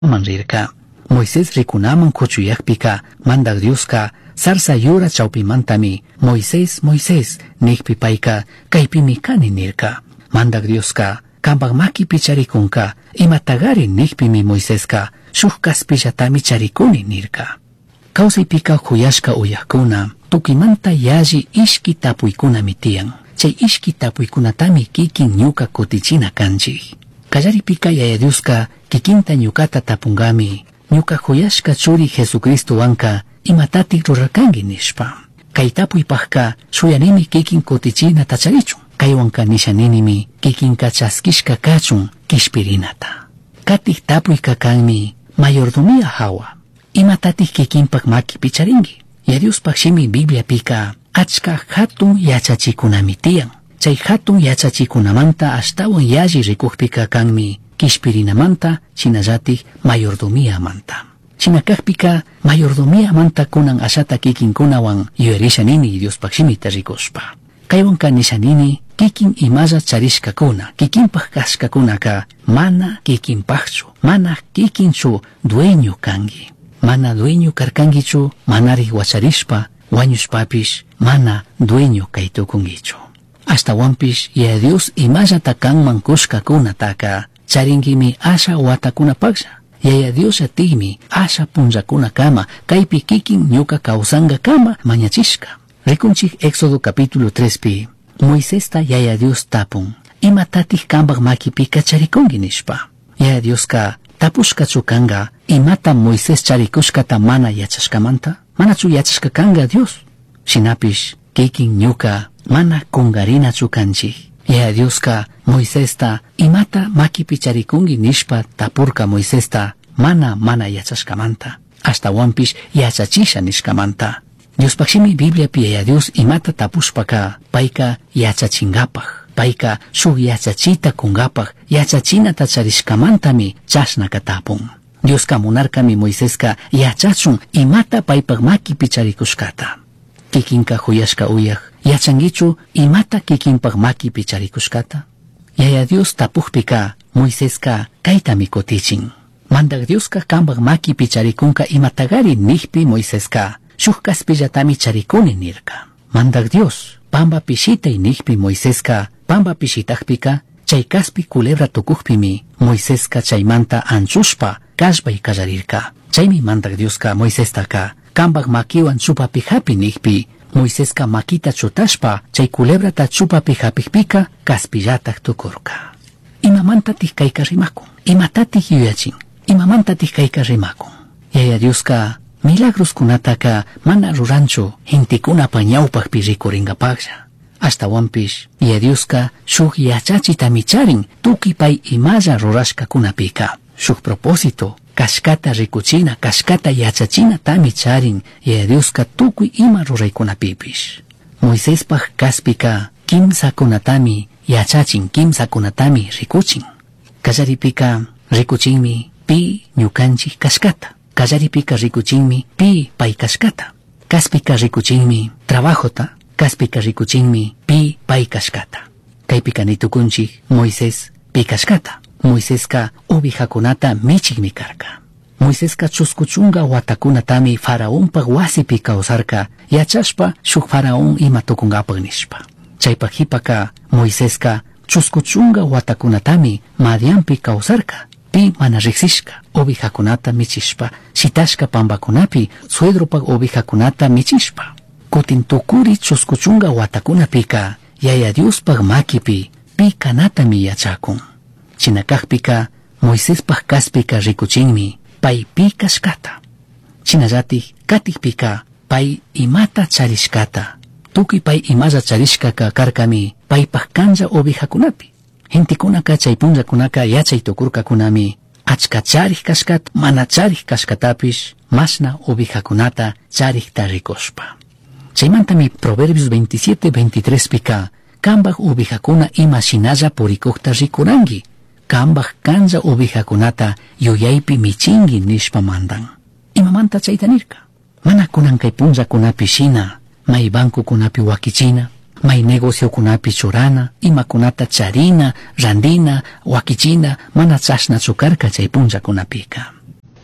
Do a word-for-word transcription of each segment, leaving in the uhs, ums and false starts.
manrirka. Moisés rikunaman kuchuyakpika mandak Dioska sarsa yura chawpimantami Moisés Moisés nikpi payka kaypimi kani nirka. Mandak Dioska kampak makipi charikunka imatagari nikpimi Moiséska shuk kaspillatami charikuni nirka. Kawsaypika kuyashka uyakkuna tukimanta yalli ishki tapuykunami tiyan. Chay ishki tapuykunatami kikin ñuka kutichina kanchik. Kallaripika Yaya Dioska kikinta ñukata tapungami ñuka kuyashka churi Jesucristo wanka imatatik rurarkangi nishpa. Kay tapuypakka shuyanimi kikin kutichina tacharichun. Kay wanka nishaninimi kikinka chaskishka kachun kishpirinata. Katik tapuyka kanmi mayordomia hawa. Imatatik kikinpak maki picharingi. Yaya Diospak shimi Biblia pika achka hatun yachachikunami tiyan. Chay hatun yachachikunamanta ashtawan yalli rikukpika kanmi kishpirinamanta chinallatik mayordomia manta. Chinakakpika mayordomia manta kunan ashata kikinkunawan yuyarishanini Diospak shimita rikushpa. Kaywanka nishanini kikin imalla charishkakuna kikinpak kashkakunaka mana kikinpakchu mana kikinchu dueño kangi. Mana dueño karkangichu manari wacharishpa wañushpapish mana dueño kaytukungichu. Hasta wampish Yaya Dios imallata kanman kushkakunataka charingimi asha watakunapaksha. Yaya Dios atimi asha punllakuna kama kaypi kikin ñuka kawsanga kama mañachishka. Rikunchik Éxodo capítulo tres pi Moisesta Yaya Dios tapun imatatik kampak makipika charikungi nishpa. Yaya Dioska tapushkachu kanga imata Moisés charikushkata mana yachashkamanta manachu yachashka kanga Dios. Shinapish kikin ñuka mana kungarinachu kanchik. Yaya Dioska Moisesta imata makipi charikungi nishpa tapurka Moisesta mana mana yachashkamanta hasta wampish yachachisha nishkamanta. Diospakshimi Biblia pi Yaya Dios imata tapushpaka payka yachachingapaj. Payka shuk yachachita kungapaj yachachinata charishkamantami chashnaka tapun. Dioska munarkami Moiséska yachachun imata paypak makipi charikushkata. Kikinka huyashka uyaj yachangichu imata kikinpak makipi charikushkata. Yaya Dios tapujpika Moiséska kaytami kutichin. Mandak Dioska kampak makipi charikunka imatagari nikpi Moiséska shuk kaspillatami charikuni nirka. Mandak Dios pamba pishitay nikpi Moiséska pamba pishitakpika chay kaspi culebra tukukpimi Moiséska chaymanta anchushpa kashbay kallarirka. Chaymi mandak Dioska Moisestaka kampak makiwan chupapijapi nikpi Moiséska makita chutashpa chay culebrata chupapijapikpika kaspillatak tukurka. Imamantatik kayka rimakun imatatik yuyachin imamantatik kayka rimakun. Yaya Dioska milagros kunataka mana ruranchu hintikunapa ñawpakpi rikuringapaksha. Hasta wampish Yaya Dioska shuk yachachitami charin tuki pay imalla rurashka kunapika. Shuk propósito kashkata rikuchina kashkata yachachina tami charin Yaya Dioska tukuy ima ruraykunapipish. Moiséspak kaspika kimsa kunatami yachachin kimsa kunatami rikuchin. Kallaripika rikuchinmi pi ñukanchik kashkata. Kallaripika rikuchinmi pi pay kashkata. Kaspika rikuchinmi trabajota. Kaspika rikuchinmi pi pay kashkata. Kaypika nitukunchik Moisés pi kashkata. Moiséska ovejakunata michikmi karka. Moiséska chuskuchunga watakunatami faraonpak wasipi kawsarka yachashpa shuk faraón ima tukungapak nishpa. Chaypak hipaka Moiséska chuskuchunga watakunatami Madianpi kawsarka pi mana riksishka ovejakunata michishpa shitashka pambakunapi suedropak ovejakunata michishpa. Kutin tukuri chuskuchunga watakunapika Yaya Diospak makipi pi kanatami yachakun. Chinakakpika Moiséspak kaspika rikuchinmi pay pi kashkata. Chinallatik katikpika pay imata charishkata. Tuki pay imalla charishkaka karkami paypak kanlla ovejakunapi. Hintikunaka chay punllakunaka yachay tukurkakunami achka charij kashkata mana charij kashkatapish mashna ovejakunata charijta rikushpa. Chaymantami Proverbios veintisiete veintitrés pika kambak ovejakuna ima shinalla purikukta rikurangi. Kambak kanlla ovejakunata yuyaypi michingi nishpa mandan. Imamanta chaytanirka. Mana kunan kay punllakunapi shina may bankukunapi wakichina may negociokunapi churana imakunata charina randina wakichina mana chashnachu karka chay punllakunapika.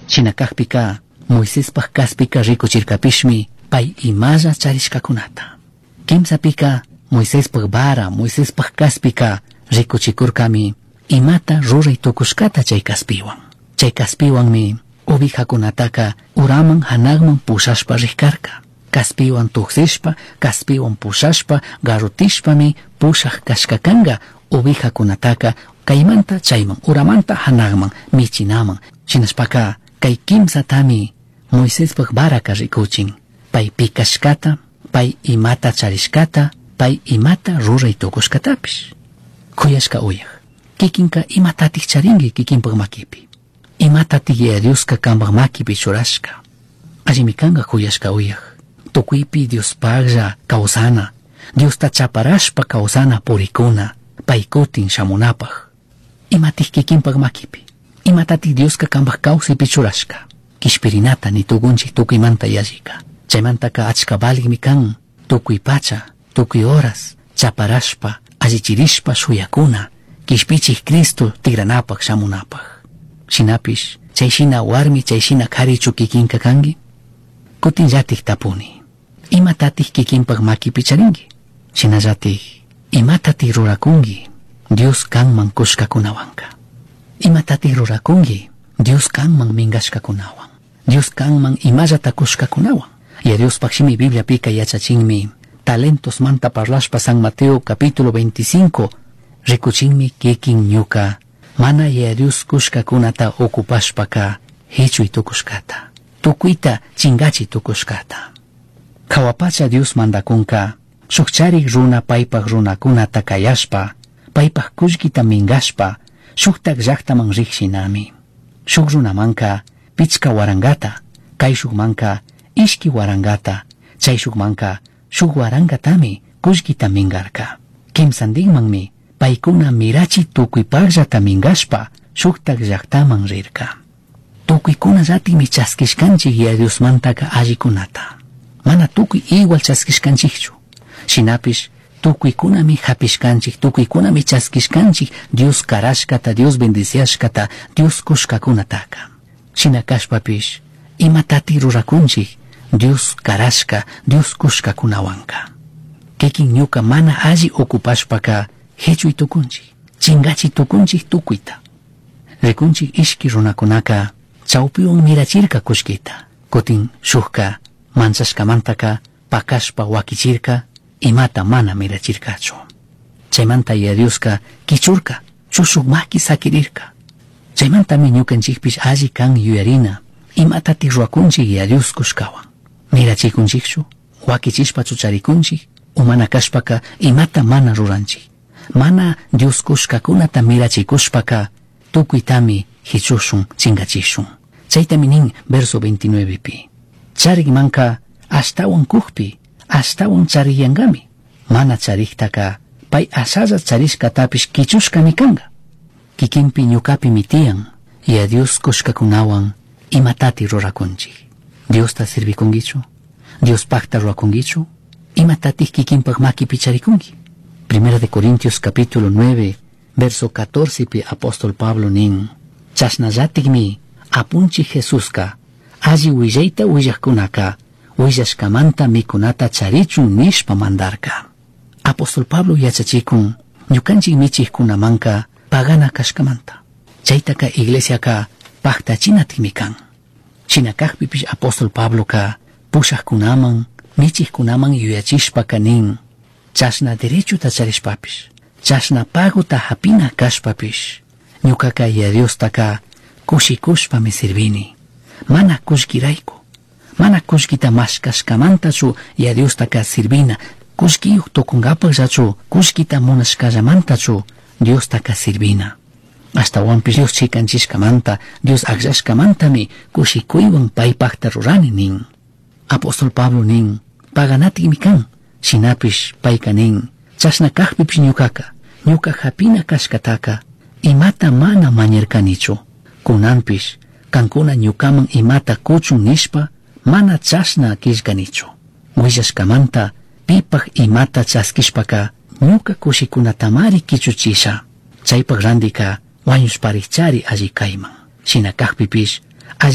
Chinakakpika Moisespaj kaspika rikuchirkapishmi pay imalla charishkakunata. Kimsapika Moisespaj vara Moisespaj kaspika rikuchikurkami imata ruray tukushkata chay kaspiwan. Chay kaspiwanmi ovejakunataka uraman hanagman pushashpa rikarka. Kaspiwan tuksishpa, kaspiwan pushashpa, garutishpami pushak kashkakanga ovejakunataka kaymanta chayman uramanta hanagman michinaman. Shinashpaka kay kimsatami Moisespaj varaka rikuchin. Pay pikashkata, pay imata charishkata, pay imata ruray tukushkatapish. Kuyashka uyaq. Kikinka imatatik charingi kikinpaq makipi. Imatatik Diosqa kanpaq makipi churashka. Allimikanga kuyashka uyaq. Tukuypi Diospaqlla kawsana, Diosta chaparashpa kawsana purikuna, paykutin shamunapaq. Imatik kikinpaq makipi. Imatatik Diosqa kanpaq kawsaypi churashka. Kishpirinata ni tukunchik tukuymanta yallika. Chaymantaka achka baligmi kan, tukuy pacha, tukuy horas, chaparashpa, allichirishpa shuyakuna, kishpichik Cristo tigranapaq shamunapaq. Shinapish, chayshina warmi chayshina karichu kikinka kangi? Kutinllatik tapuni. Imatatik kikinpaq makipi charingi? Shinallatik, imatatik rurakungi, Dios kanman kushkakunawanka. Imatatik rurakungi, Dios kanman mingashkakunawan. Dios kanman imallata kushkakunawan. Y a Dios pakshimi Biblia pika yachachinmi, talentos manta parlashpa San Mateo capítulo veinticinco, rikuchinmi kikin ñuka, mana y a Dios kushkakunata okupashpaka, hichuy tukushkata, tukuita chingachi tukushkata. Kawapacha Dios mandakunka, shukcharik runa paypak runakunata kayashpa, paypak kushkita mingashpa, shuktak llaqtaman rikshinami. Shuk runamanka, pichka warangata, kay shukmanka, ishki warangata, chay shukmanka, shuk warangatami kushkita mingarka. Kimsandinmanmi, paykuna mirachi tukuypaqllata mingashpa, shuktak llaqtaman rirka. Tukuykuna llatikmi chaskishkanchik y a Diosmantaka allikunata. Mana tukuy igual chaskishkanchikchu. Shinapish, tukuykunami hapishkanchik, tukuykunami chaskishkanchik Dios karashkata, Dios bendiciashkata, Dios kushkakunataka. Shinakashpapish, imatati rurakunchik, Dios karashka, Dios kushkakunawanka. Kikin ñuka mana alli okupashpaka hechuy tukunchik, chingachi tukunchik tukuyta. Rikunchik ishki runakunaka, chawpiwan mirachirka kushkita. Kutin shukka, manchashkamantaka, pakashpa wakichirka, imata mana mirachirkachu. Chaymanta y a Diosqa kichurka, chushuk maki sakirirka. Chaymantami ñukanchikpish alli kan yuyarina, imatatik ruakunchik y a Dios kushkawan. Mirachikunchikchu, wakichishpa chucharikunchik, umana kashpaka imata mana ruranchik. Mana Dios kushkakunata mirachikushpaka, tukuytami hichushun chingachishun. Chaytami nin verso veintinueve pi. Charikmanka ashtawan kukpi, ashtawan chariyangami. Mana chariktaka, pay asalla charishkatapish kichushkami kanga. Kikinpi ñukapi mitian, y a Dios kushkakunawan imatati rurakunchik. Dios ta sirvikungichu, Dios pakta ruakungichu, imatati kikinpak makipi charikungi. Primera de Corintios capítulo nueve, verso catorce pi apóstol Pablo nin. Chasnallatikmi apunchi Jesuska, alli willayta willaqkunaka, willashkamanta mikunata charichun nishpa mandarka. Apóstol Pablo yachachikun, ñukanchik michikkunamanka pagana kashkamanta. Chaytaka iglesiaka paktachinatikmi kan. Chinakakpipish apóstol Pablo ka pushaqkunaman, michikkunaman yuyachishpaka nin. Chashna derecho ta charishpapish, chashna pago ta hapina kashpapish, ñukaka y a Dios taka kushikushpa me sirvini. Mana kushkirayku, mana kushkita mashkashkamantachu y a Dios taka sirvina, kushkiyuk tokungapakllachu, kushkita munashkallamantachu, Dios taka sirvina. Hasta wanpish Dios chikanchishkamanta, Dios akllashkamantami kushikuywan paypakta rurani nin. Apóstol Pablo nin, paganatikmi kan, shinapish payka nin, chashna kajpipish ñukaka, ñuka hapina kashkataka, imata mana mañerkanichu, kunanpish, kankuna ñukaman imata kuchun nishpa, mana chashna kishkanichu. Willashkamanta, pipak imata chaskishpaka, ñuka kushikunatamari kichuchisha, chaypak randika, wañushparichari alli kayman. Shina kajpipish,